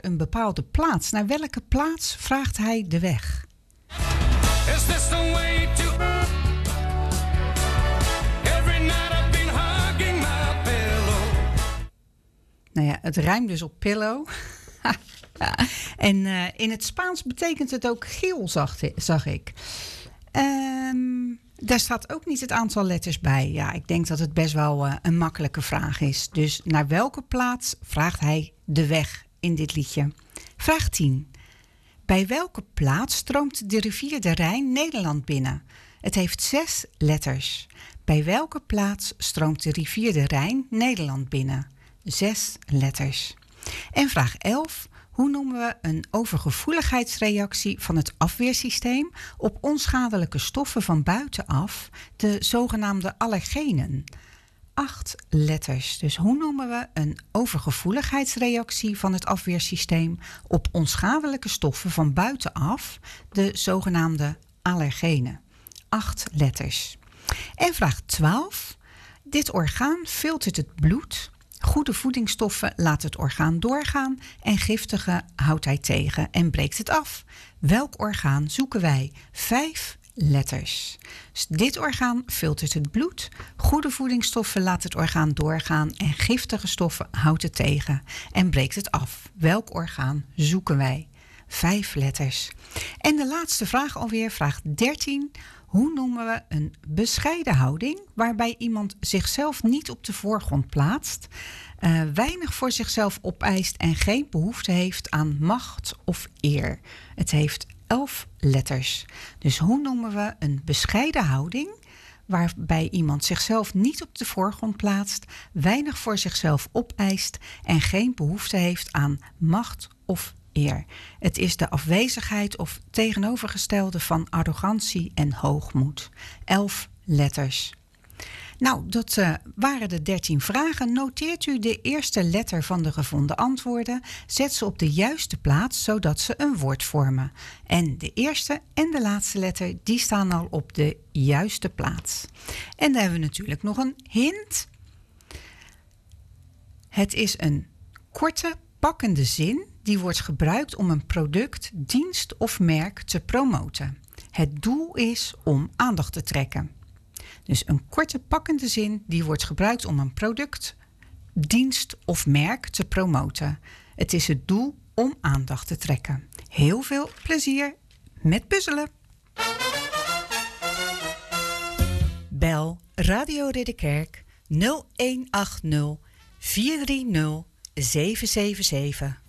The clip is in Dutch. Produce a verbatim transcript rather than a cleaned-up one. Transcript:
een bepaalde plaats. Naar welke plaats vraagt hij de weg? Is this the way to... Every night I've been hugging my pillow. Nou ja, het rijmt dus op pillow. En uh, in het Spaans betekent het ook geel, zag, zag ik. Um, daar staat ook niet het aantal letters bij. Ja, ik denk dat het best wel uh, een makkelijke vraag is. Dus naar welke plaats vraagt hij de weg in dit liedje? Vraag tien. Bij welke plaats stroomt de rivier de Rijn Nederland binnen? Het heeft zes letters. Bij welke plaats stroomt de rivier de Rijn Nederland binnen? Zes letters. En vraag elf. Hoe noemen we een overgevoeligheidsreactie van het afweersysteem op onschadelijke stoffen van buitenaf, de zogenaamde allergenen? Acht letters. Dus hoe noemen we een overgevoeligheidsreactie van het afweersysteem op onschadelijke stoffen van buitenaf, de zogenaamde allergenen? Acht letters. En vraag twaalf. Dit orgaan filtert het bloed. Goede voedingsstoffen laat het orgaan doorgaan en giftige houdt hij tegen en breekt het af. Welk orgaan zoeken wij? Vijf letters. Dus dit orgaan filtert het bloed. Goede voedingsstoffen laat het orgaan doorgaan en giftige stoffen houdt het tegen en breekt het af. Welk orgaan zoeken wij? Vijf letters. En de laatste vraag alweer, vraag dertien. Hoe noemen we een bescheiden houding waarbij iemand zichzelf niet op de voorgrond plaatst, uh, weinig voor zichzelf opeist en geen behoefte heeft aan macht of eer? Het heeft elf letters. Dus hoe noemen we een bescheiden houding waarbij iemand zichzelf niet op de voorgrond plaatst, weinig voor zichzelf opeist en geen behoefte heeft aan macht of eer? Het is de afwezigheid of tegenovergestelde van arrogantie en hoogmoed. Elf letters. Nou, dat uh, waren de dertien vragen. Noteert u de eerste letter van de gevonden antwoorden. Zet ze op de juiste plaats, zodat ze een woord vormen. En de eerste en de laatste letter, die staan al op de juiste plaats. En dan hebben we natuurlijk nog een hint. Het is een korte, pakkende zin die wordt gebruikt om een product, dienst of merk te promoten. Het doel is om aandacht te trekken. Dus een korte, pakkende zin die wordt gebruikt om een product, dienst of merk te promoten. Het is het doel om aandacht te trekken. Heel veel plezier met puzzelen. Bel Radio Ridderkerk nul een acht nul vier drie nul zeven zeven zeven.